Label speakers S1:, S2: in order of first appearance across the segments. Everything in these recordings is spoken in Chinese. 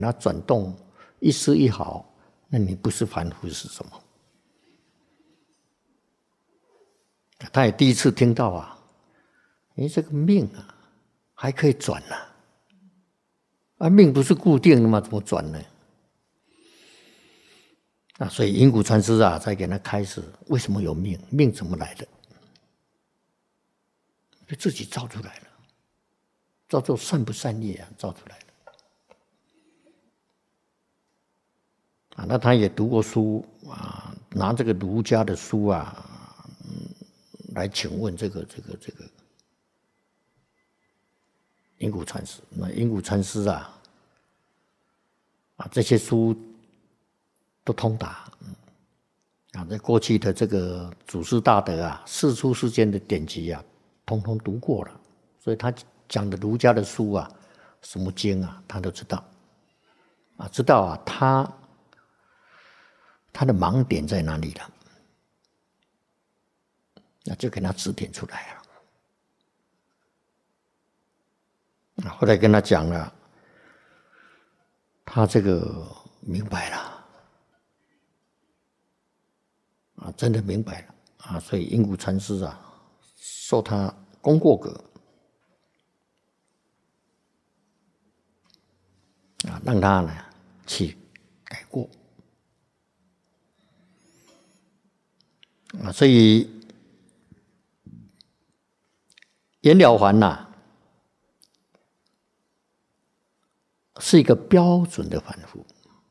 S1: 那转动一丝一毫，那你不是凡夫是什么？他也第一次听到啊，这个命啊还可以转啊，命不是固定的吗？怎么转呢？所以银谷禅师啊，才给他开始为什么有命，命怎么来的？就自己造出来了，造作善不善业啊，造出来了。那他也读过书啊，拿这个儒家的书啊，来请问这个银谷禅师。那银谷禅师啊，这些书都通达在过去的这个祖师大德啊，世出世间的典籍啊，通通读过了，所以他讲的儒家的书啊，什么经啊，他都知道知道啊，他的盲点在哪里了，那就给他指点出来了。后来跟他讲了，他这个明白了真的明白了所以银谷禅师啊，受他功过格让他呢去改过所以颜了凡是一个标准的凡夫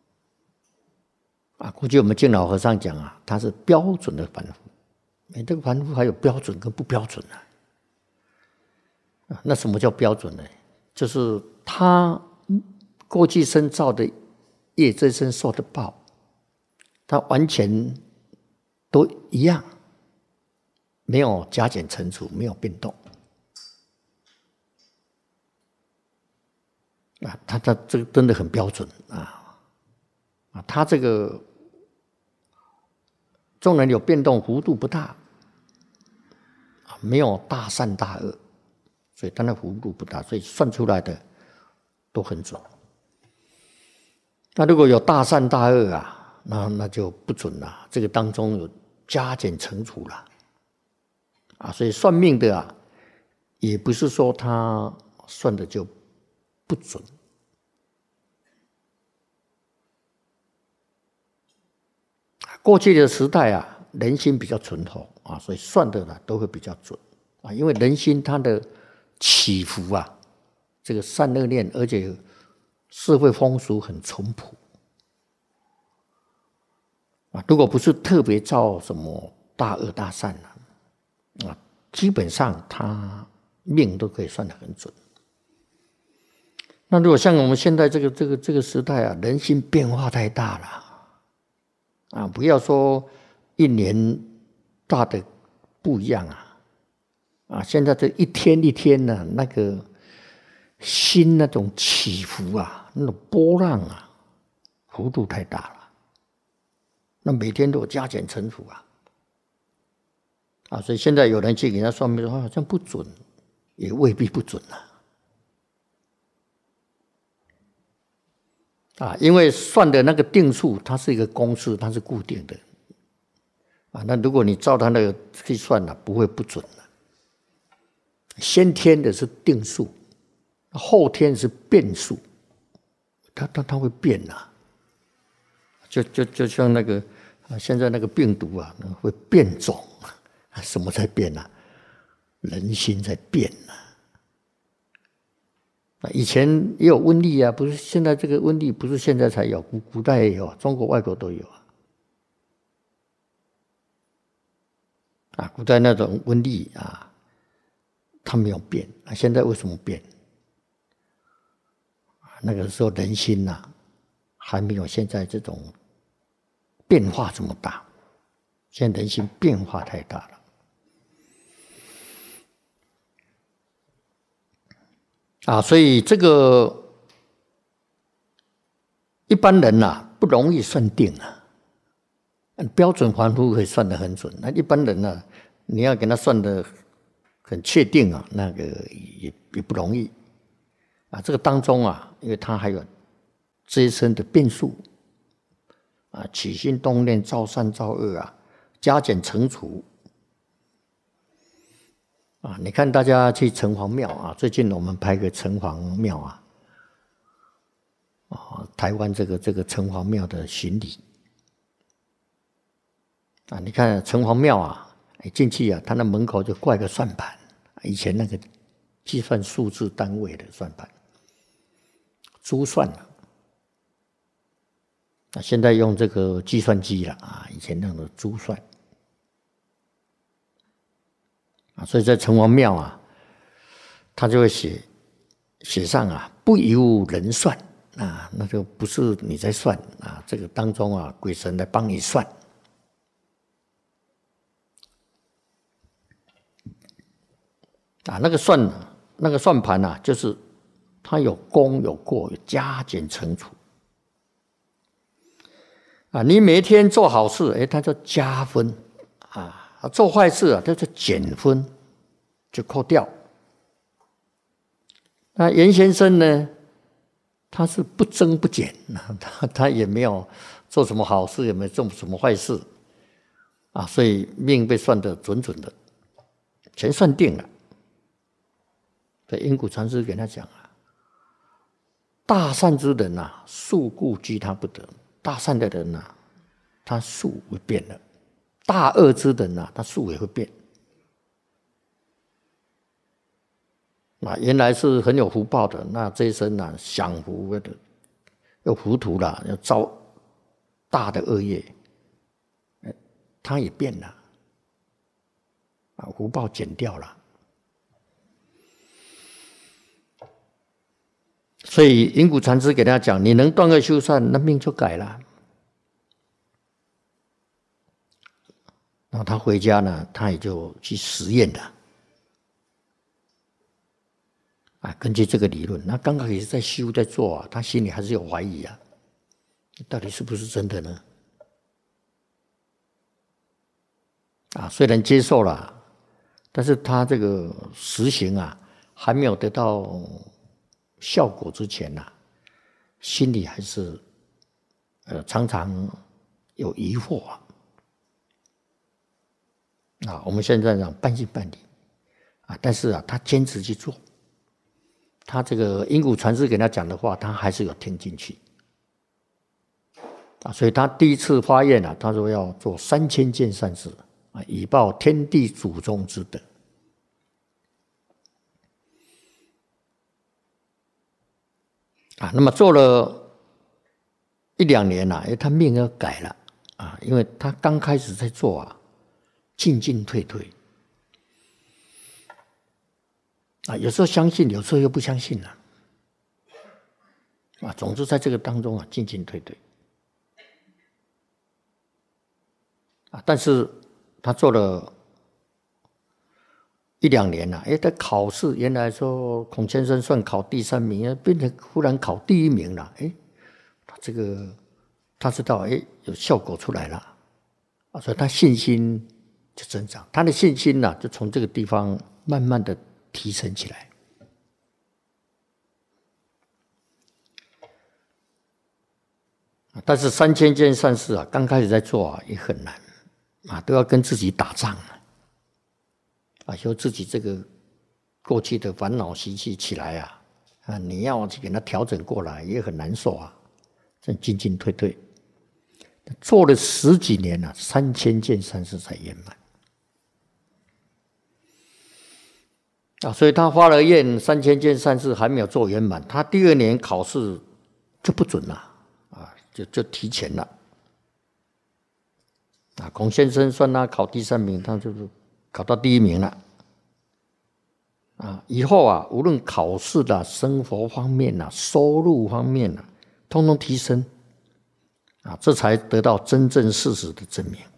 S1: 过去我们净老和尚讲他是标准的凡夫。这个凡夫还有标准跟不标准那什么叫标准呢？就是他过去生造的业，这生受的报，他完全都一样，没有加减乘除，没有变动他这个真的很标准他这个纵然有变动，幅度不大没有大善大恶，所以它的幅度不大，所以算出来的都很准。那如果有大善大恶那就不准了，这个当中有加减乘除了所以算命的也不是说他算的就不准。过去的时代人心比较淳厚所以算的都会比较准因为人心它的起伏这个善恶念，而且社会风俗很淳朴如果不是特别造什么大恶大善基本上他命都可以算得很准。那如果像我们现在这个时代人心变化太大了不要说一年大的不一样现在这一天一天那个心那种起伏那种波浪幅度太大了，那每天都有加减乘除所以现在有人去给他算命说好像不准，也未必不准因为算的那个定数，它是一个公式，它是固定的那如果你照它那个去算不会不准先天的是定数，后天是变数，它会变就像那个现在那个病毒会变种，什么在变人心在变以前也有瘟疫不是现在这个瘟疫不是现在才有，古代也有，中国外国都有古代那种瘟疫它没有变现在为什么变？那个时候人心还没有现在这种变化这么大，现在人心变化太大了所以这个一般人不容易算定标准凡夫可以算得很准，那一般人你要给他算得很确定那个也不容易这个当中因为他还有这一生的变数啊，起心动念、造善造恶啊，加减乘除啊。你看大家去城隍庙啊，最近我们拍个城隍庙啊，台湾这个城隍庙的巡礼啊，你看城隍庙啊，进去啊，它那门口就挂一个算盘，以前那个计算数字单位的算盘，珠算了。现在用这个计算机了啊，以前那种珠算啊，所以在城隍庙啊，他就会写上啊，不由人算啊，那就不是你在算啊，这个当中啊，鬼神来帮你算啊，那个算盘啊，就是它有功有过，有加减乘除。啊，你每一天做好事，它就加分啊；做坏事啊，它就减分，就扣掉。那严先生呢，他是不增不减，他也没有做什么好事，也没有做什么坏事啊，所以命被算得准准的，全算定了。所以因谷禅师给他讲啊，大善之人啊，术故居他不得。大善的人啊，他术会变了；大恶之人啊，他术也会变。啊，原来是很有福报的，那这一生啊，享福的又糊涂了，要遭大的恶业，他也变了，啊，福报减掉了。所以因谷禅师给他讲，你能断恶修善，那命就改了。然后他回家呢，他也就去实验了。啊，根据这个理论，那刚开始在修在做啊，他心里还是有怀疑啊，到底是不是真的呢？啊，虽然接受了，但是他这个实行啊，还没有得到效果之前呐，心里还是常常有疑惑啊。啊，我们现在讲半信半疑啊，但是啊，他坚持去做。他这个因谷禅师给他讲的话，他还是有听进去啊。所以他第一次发愿啊，他说要做3000件善事啊，以报天地祖宗之德。啊，那么做了1、2年啊，他命要改了啊，因为他刚开始在做啊，进进退退啊，有时候相信，有时候又不相信了啊。总之在这个当中啊，进进退退啊，但是他做了1、2年了，他考试原来说孔先生算考第3名，变成忽然考第1名了，他这个他知道有效果出来了啊，所以他信心就增长，他的信心呢，就从这个地方慢慢的提升起来。但是3000件善事啊，刚开始在做啊，也很难啊，都要跟自己打仗啊，说自己这个过去的烦恼习气起来啊，你要去给它调整过来，也很难受啊，这进进退退，做了10几年了，3000件善事才圆满啊，所以他发了愿，3000件善事还没有做圆满，他第2年考试就不准了啊，就提前了啊。孔先生算他考第3名，他就是考到第1名了啊。以后啊，无论考试的、生活方面啊、收入方面啊，通通提升啊，这才得到真正事实的证明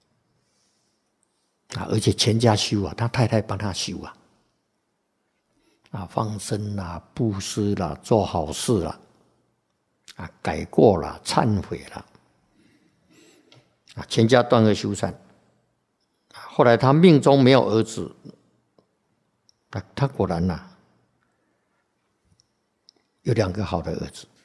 S1: 啊。而且全家修啊，他太太帮他修啊，放生啦、布施啦、做好事啦，啊，改过了、忏悔了，啊，全家断恶修善。后来他命中没有儿子，他果然有2个好的儿子